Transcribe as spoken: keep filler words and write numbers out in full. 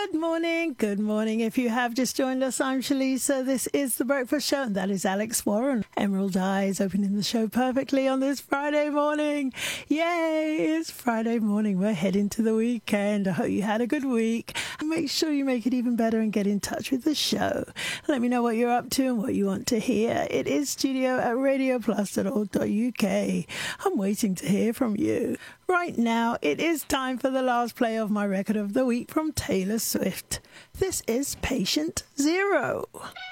Good morning, good morning. If you have just joined us, I'm Shalisa. This is The Breakfast Show, and that is Alex Warren. Emerald Eyes opening the show perfectly on this Friday morning. Yay, it's Friday morning. We're heading to the weekend. I hope you had a good week. And make sure you make it even better and get in touch with the show. Let me know what you're up to and what you want to hear. It is studio at radio plus dot org dot U K. I'm waiting to hear from you. Right now, it is time for the last play of my record of the week from Taylor Swift. This is Patient Zero.